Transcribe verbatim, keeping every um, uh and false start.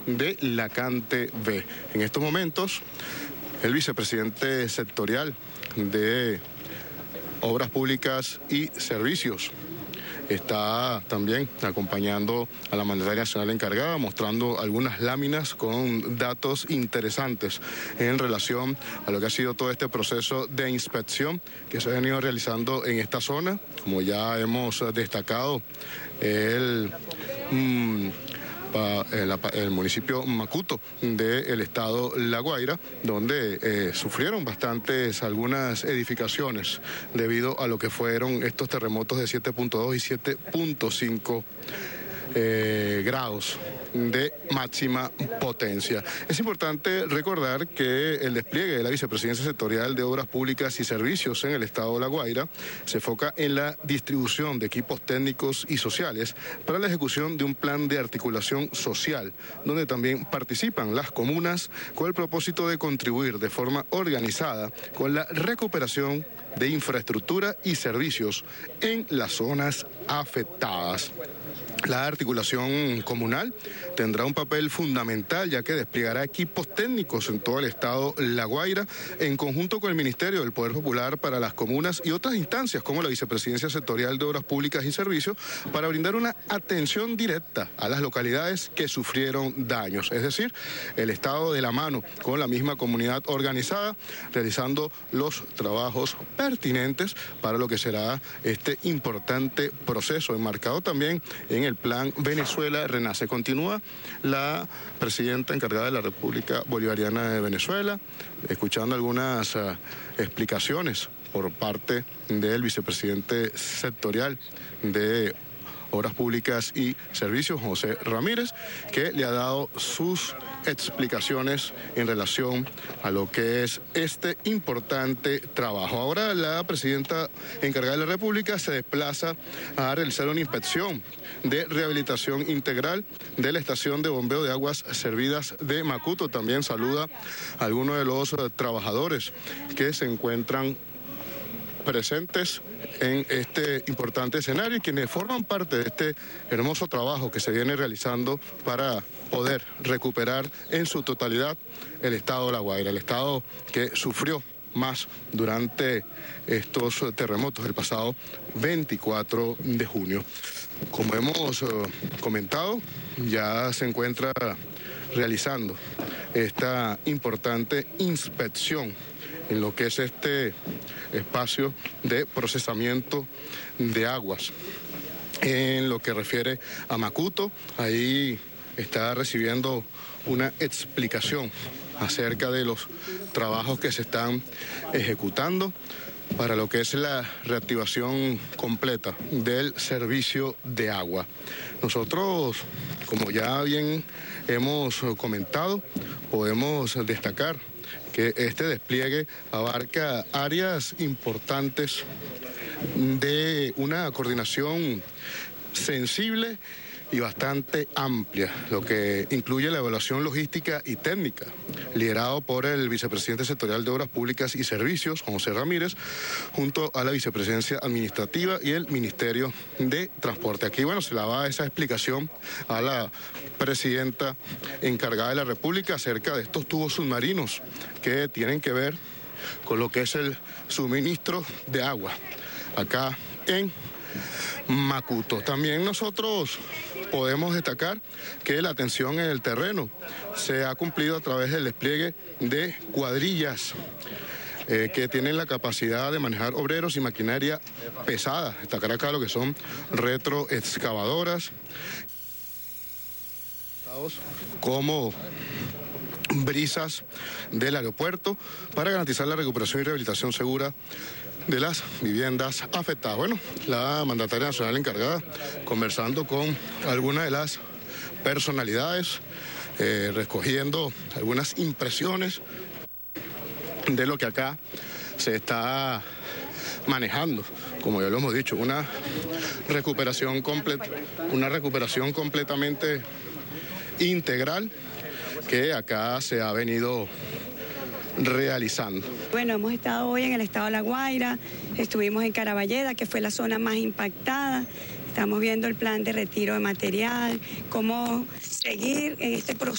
de Lacante B. En estos momentos, el vicepresidente sectorial de Obras Públicas y Servicios está también acompañando a la mandataria nacional encargada, mostrando algunas láminas con datos interesantes en relación a lo que ha sido todo este proceso de inspección que se ha venido realizando en esta zona. Como ya hemos destacado, el... Mmm, El, el municipio Macuto del estado La Guaira, donde eh, sufrieron bastantes algunas edificaciones debido a lo que fueron estos terremotos de siete punto dos y siete punto cinco eh, grados de máxima potencia. Es importante recordar que el despliegue de la Vicepresidencia Sectorial de Obras Públicas y Servicios en el estado de La Guaira se enfoca en la distribución de equipos técnicos y sociales para la ejecución de un plan de articulación social, donde también participan las comunas con el propósito de contribuir de forma organizada con la recuperación de infraestructura y servicios en las zonas afectadas. La articulación comunal tendrá un papel fundamental, ya que desplegará equipos técnicos en todo el estado La Guaira, en conjunto con el Ministerio del Poder Popular para las comunas y otras instancias como la Vicepresidencia Sectorial de Obras Públicas y Servicios, para brindar una atención directa a las localidades que sufrieron daños. Es decir, el Estado de la mano con la misma comunidad organizada, realizando los trabajos pertinentes para lo que será este importante proceso, enmarcado también en el Plan Venezuela Renace. Continúa la presidenta encargada de la República Bolivariana de Venezuela, escuchando algunas uh, explicaciones por parte del vicepresidente sectorial de Obras Públicas y Servicios, José Ramírez, que le ha dado sus explicaciones en relación a lo que es este importante trabajo. Ahora la presidenta encargada de la República se desplaza a realizar una inspección de rehabilitación integral de la estación de bombeo de aguas servidas de Macuto. También saluda a algunos de los uh, trabajadores que se encuentran presentes en este importante escenario y quienes forman parte de este hermoso trabajo que se viene realizando para poder recuperar en su totalidad el estado de La Guaira, el estado que sufrió más durante estos terremotos del pasado veinticuatro de junio. Como hemos uh, comentado, ya se encuentra realizando esta importante inspección en lo que es este espacio de procesamiento de aguas. En lo que refiere a Macuto, ahí está recibiendo una explicación acerca de los trabajos que se están ejecutando para lo que es la reactivación completa del servicio de agua. Nosotros, como ya bien hemos comentado, podemos destacar que este despliegue abarca áreas importantes de una coordinación sensible y bastante amplia, lo que incluye la evaluación logística y técnica, liderado por el vicepresidente sectorial de Obras Públicas y Servicios, José Ramírez, junto a la vicepresidencia administrativa y el Ministerio de Transporte. Aquí, bueno, se le va esa explicación a la presidenta encargada de la República acerca de estos tubos submarinos que tienen que ver con lo que es el suministro de agua acá en Macuto. También nosotros podemos destacar que la atención en el terreno se ha cumplido a través del despliegue de cuadrillas eh, que tienen la capacidad de manejar obreros y maquinaria pesada. Destacar acá lo que son retroexcavadoras, como brisas del aeropuerto, para garantizar la recuperación y rehabilitación segura de las viviendas afectadas. Bueno, la mandataria nacional encargada conversando con algunas de las personalidades, eh, recogiendo algunas impresiones de lo que acá se está manejando. Como ya lo hemos dicho, una recuperación completa, una recuperación completamente integral que acá se ha venido realizando. Bueno, hemos estado hoy en el estado de La Guaira, estuvimos en Caraballeda, que fue la zona más impactada. Estamos viendo el plan de retiro de material, cómo seguir en este proceso.